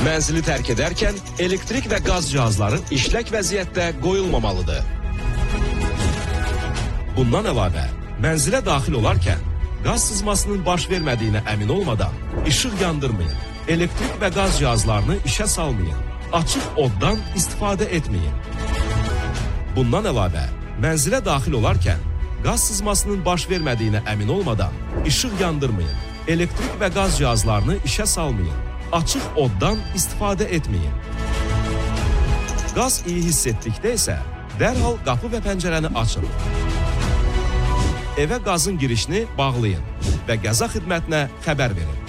Mənzili tərk edərkən elektrik və qaz cihazları işlək vəziyyətdə qoyulmamalıdır. Bundan əlavə, mənzilə daxil olarkən qaz sızmasının baş vermədiyinə əmin olmadan işıq yandırmayın, elektrik və qaz cihazlarını işə salmayın, açıq oddan istifadə etməyin. Bundan əlavə, mənzilə daxil olarkən qaz sızmasının baş vermədiyinə əmin olmadan işıq yandırmayın, elektrik və qaz cihazlarını işə salmayın, açıq oddan istifadə etməyin. Qaz iyi hiss etdikdə isə dərhal qapı və pəncərəni açın. Evə qazın girişini bağlayın və qəza xidmətinə xəbər verin.